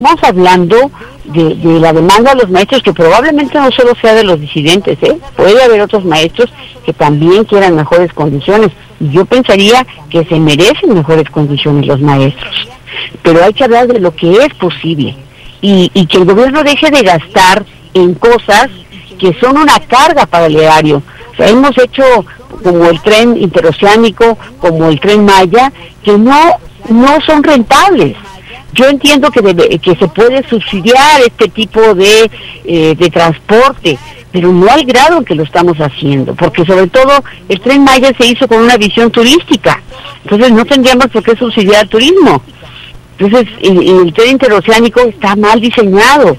Estamos hablando de la demanda de los maestros, que probablemente no solo sea de los disidentes, puede haber otros maestros que también quieran mejores condiciones, y yo pensaría que se merecen mejores condiciones los maestros, pero hay que hablar de lo que es posible, y que el gobierno deje de gastar en cosas que son una carga para el erario. O sea, hemos hecho como el tren interoceánico, como el tren Maya, que no son rentables. Yo entiendo que se puede subsidiar este tipo de transporte, pero no al grado en que lo estamos haciendo, porque sobre todo el Tren Maya se hizo con una visión turística, entonces no tendríamos por qué subsidiar turismo. Entonces el tren interoceánico está mal diseñado,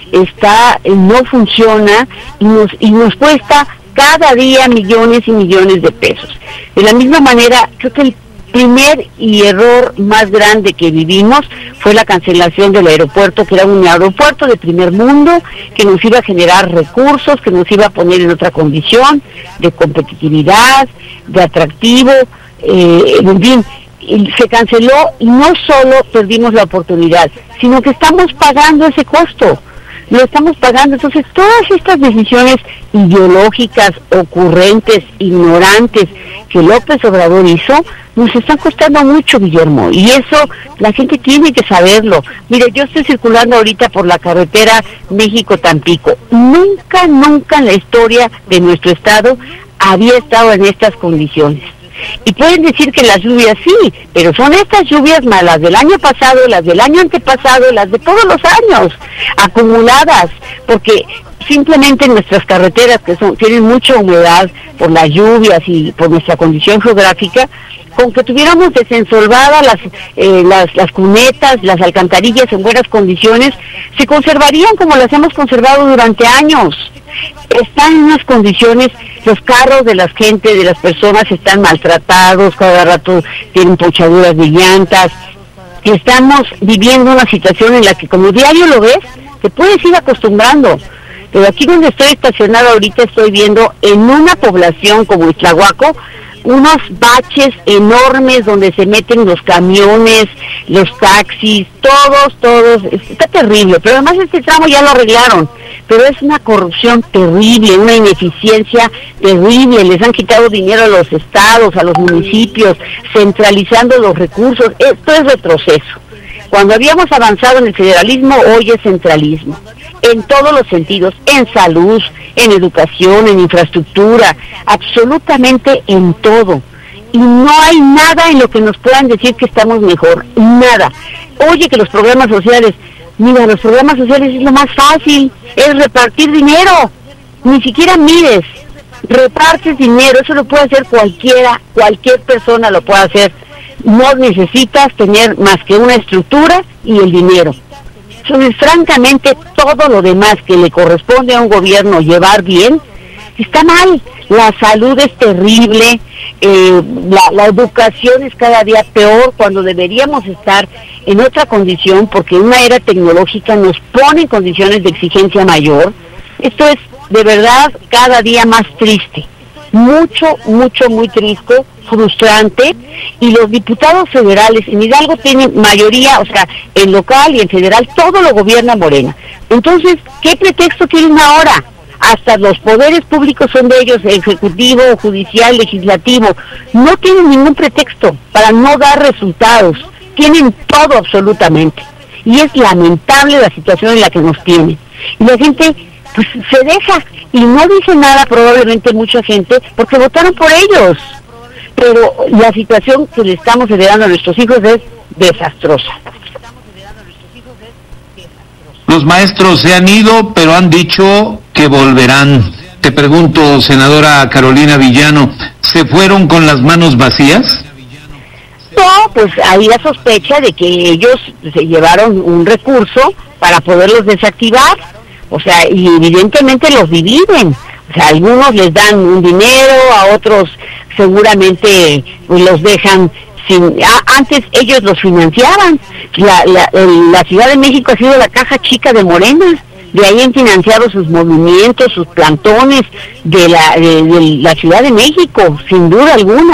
no funciona y nos cuesta cada día millones y millones de pesos. De la misma manera, creo que el primer y error más grande que vivimos fue la cancelación del aeropuerto, que era un aeropuerto de primer mundo, que nos iba a generar recursos, que nos iba a poner en otra condición de competitividad, de atractivo, en fin, se canceló y no solo perdimos la oportunidad, sino que estamos pagando ese costo. Lo estamos pagando. Entonces todas estas decisiones ideológicas, ocurrentes, ignorantes que López Obrador hizo, nos están costando mucho, Guillermo, y eso la gente tiene que saberlo. Mire, yo estoy circulando ahorita por la carretera México-Tampico. Nunca en la historia de nuestro estado había estado en estas condiciones. Y pueden decir que las lluvias sí, pero son estas lluvias más las del año pasado, las del año antepasado, las de todos los años, acumuladas, porque simplemente nuestras carreteras, que tienen mucha humedad por las lluvias y por nuestra condición geográfica, con que tuviéramos desensolvadas las cunetas, las alcantarillas en buenas condiciones, se conservarían como las hemos conservado durante años. Están en unas condiciones, los carros de la gente, de las personas están maltratados, cada rato tienen ponchaduras de llantas. Estamos viviendo una situación en la que como diario lo ves, te puedes ir acostumbrando. Pero aquí donde estoy estacionado ahorita estoy viendo en una población como Itlahuaco, unos baches enormes donde se meten los camiones, los taxis, todos, está terrible, pero además este tramo ya lo arreglaron, pero es una corrupción terrible, una ineficiencia terrible, les han quitado dinero a los estados, a los municipios, centralizando los recursos, esto es retroceso. Cuando habíamos avanzado en el federalismo, hoy es centralismo, en todos los sentidos, en salud, en educación, en infraestructura, absolutamente en todo. Y no hay nada en lo que nos puedan decir que estamos mejor, nada. Oye, que los programas sociales, mira, los programas sociales es lo más fácil, es repartir dinero, ni siquiera mires, repartes dinero, eso lo puede hacer cualquier persona lo puede hacer. No necesitas tener más que una estructura y el dinero. Entonces, francamente, todo lo demás que le corresponde a un gobierno llevar bien, está mal. La salud es terrible, la educación es cada día peor cuando deberíamos estar en otra condición, porque una era tecnológica nos pone en condiciones de exigencia mayor. Esto es, de verdad, cada día más triste. Muy triste, frustrante, y los diputados federales en Hidalgo tienen mayoría, o sea, en local y en federal, todo lo gobierna Morena. Entonces, ¿qué pretexto tienen ahora? Hasta los poderes públicos son de ellos, ejecutivo, judicial, legislativo, no tienen ningún pretexto para no dar resultados, tienen todo absolutamente, y es lamentable la situación en la que nos tienen, y la gente pues se deja y no dice nada probablemente mucha gente porque votaron por ellos, pero la situación que le estamos heredando a nuestros hijos es desastrosa. Los maestros se han ido, pero han dicho que volverán. Te pregunto, senadora Carolina Villano, ¿se fueron con las manos vacías? No, pues hay la sospecha de que ellos se llevaron un recurso para poderlos desactivar. O sea, y evidentemente los dividen. O sea, a algunos les dan un dinero, a otros seguramente pues, los dejan sin... Antes ellos los financiaban. La Ciudad de México ha sido la caja chica de Morena. De ahí han financiado sus movimientos, sus plantones de la Ciudad de México, sin duda alguna.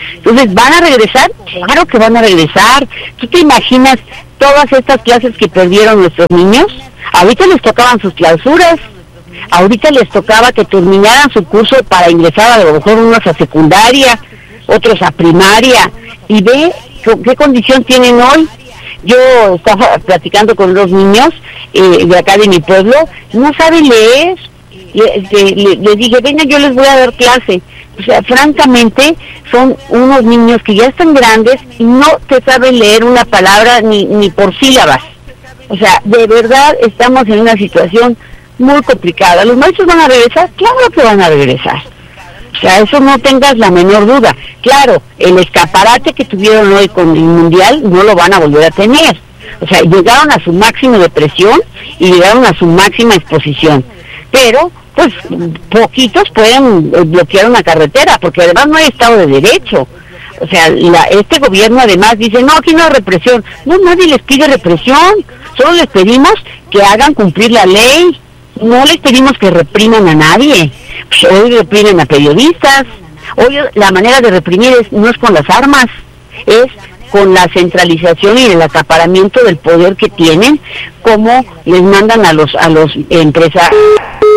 Entonces, ¿van a regresar? Claro que van a regresar. ¿Tú te imaginas todas estas clases que perdieron nuestros niños? Ahorita les tocaban sus clausuras, ahorita les tocaba que terminaran su curso para ingresar a lo mejor unos a secundaria, otros a primaria, y ve qué condición tienen hoy. Yo estaba platicando con los niños de acá de mi pueblo, no saben leer. Les dije, venga, yo les voy a dar clase. O sea, francamente, son unos niños que ya están grandes y no te saben leer una palabra ni por sílabas. O sea, de verdad estamos en una situación muy complicada. ¿Los maestros van a regresar? Claro que van a regresar. O sea, eso no tengas la menor duda. Claro, el escaparate que tuvieron hoy con el Mundial no lo van a volver a tener. O sea, llegaron a su máximo de presión y llegaron a su máxima exposición. Pero, pues, poquitos pueden bloquear una carretera, porque además no hay Estado de Derecho. O sea, este gobierno además dice, no, aquí no hay represión. No, nadie les pide represión. Solo les pedimos que hagan cumplir la ley. No les pedimos que repriman a nadie. Pues hoy reprimen a periodistas. Hoy la manera de reprimir no es con las armas, es con la centralización y el acaparamiento del poder que tienen, como les mandan a los empresarios